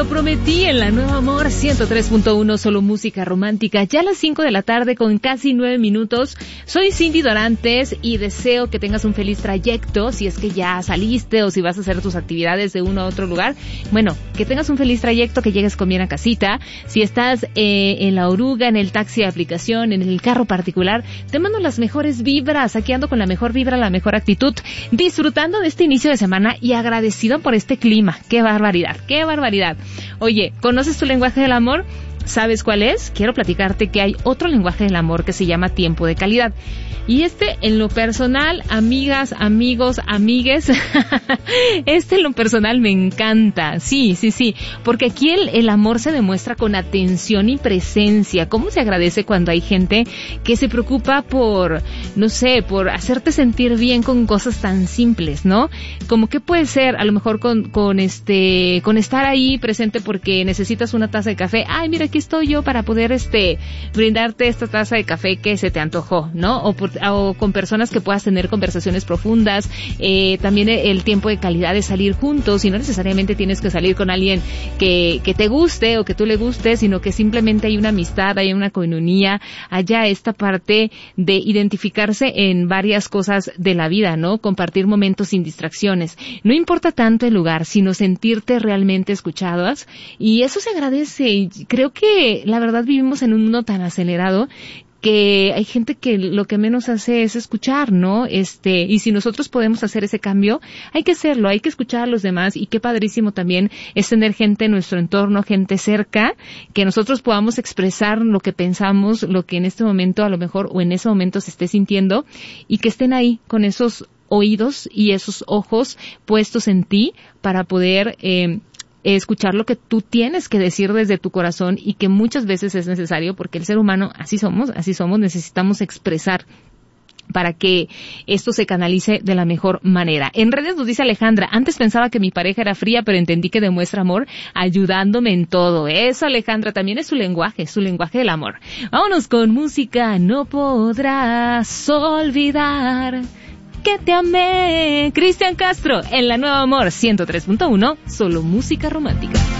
lo prometí en la Nueva Amor 103.1, solo música romántica. Ya a las 5 de la tarde con casi 9 minutos. Soy Cindy Dorantes y deseo que tengas un feliz trayecto, si es que ya saliste o si vas a hacer tus actividades de uno a otro lugar. Bueno, que tengas un feliz trayecto, que llegues con bien a casita. Si estás en la oruga, en el taxi de aplicación, en el carro particular, te mando las mejores vibras. Aquí ando con la mejor vibra, la mejor actitud, disfrutando de este inicio de semana y agradecido por este clima. ¡Qué barbaridad! ¡Qué barbaridad! Oye, ¿conoces tu lenguaje del amor? ¿Sabes cuál es? Quiero platicarte que hay otro lenguaje del amor que se llama tiempo de calidad. Y en lo personal, amigas, amigos, amigues, en lo personal me encanta. Sí, porque aquí el amor se demuestra con atención y presencia. ¿Cómo se agradece cuando hay gente que se preocupa por hacerte sentir bien con cosas tan simples, ¿no? Como que puede ser, a lo mejor con estar ahí presente porque necesitas una taza de café. Ay, mira, aquí estoy yo para poder brindarte esta taza de café que se te antojó, ¿no? O con personas que puedas tener conversaciones profundas. También el tiempo de calidad de salir juntos, y no necesariamente tienes que salir con alguien que te guste o que tú le gustes, sino que simplemente hay una amistad, hay una coinonía, haya esta parte de identificarse en varias cosas de la vida, ¿no? Compartir momentos sin distracciones. No importa tanto el lugar, sino sentirte realmente escuchadas, y eso se agradece. Y creo que la verdad vivimos en un mundo tan acelerado que hay gente que lo que menos hace es escuchar, ¿no? Y si nosotros podemos hacer ese cambio, hay que hacerlo, hay que escuchar a los demás, y qué padrísimo también es tener gente en nuestro entorno, gente cerca, que nosotros podamos expresar lo que pensamos, lo que en este momento a lo mejor o en ese momento se esté sintiendo, y que estén ahí con esos oídos y esos ojos puestos en ti para poder escuchar lo que tú tienes que decir desde tu corazón, y que muchas veces es necesario porque el ser humano así somos, necesitamos expresar para que esto se canalice de la mejor manera. En redes nos dice Alejandra: antes pensaba que mi pareja era fría, pero entendí que demuestra amor ayudándome en todo. Eso, Alejandra, también es su lenguaje del amor. Vámonos con música. No podrás olvidar que te amé. Cristian Castro en la Nueva Amor 103.1, solo música romántica.